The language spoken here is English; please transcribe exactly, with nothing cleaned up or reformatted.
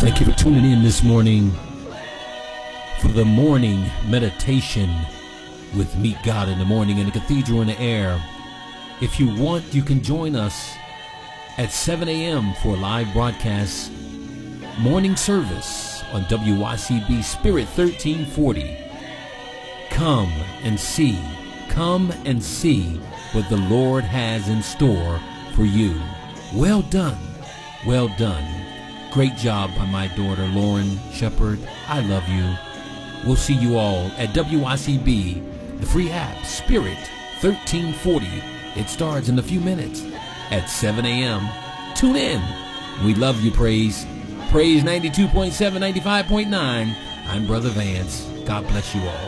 Thank you for tuning in this morning for the morning meditation with Meet God in the Morning in the Cathedral in the Air. If you want, you can join us at seven a.m. for a live broadcast morning service on W Y C B Spirit thirteen forty. Come and see, come and see what the Lord has in store for you. Well done, well done. Great job by my daughter, Lauren Shepard. I love you. We'll see you all at W Y C B, the free app, Spirit thirteen forty. It starts in a few minutes at seven a.m. Tune in. We love you, Praise. Praise ninety-two point seven, ninety-five point nine. I'm Brother Vance. God bless you all.